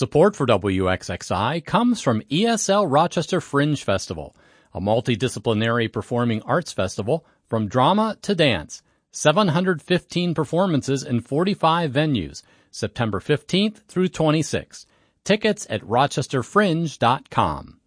Support for WXXI comes from ESL Rochester Fringe Festival, a multidisciplinary performing arts festival from drama to dance. 715 performances in 45 venues, September 15th through 26th. Tickets at rochesterfringe.com.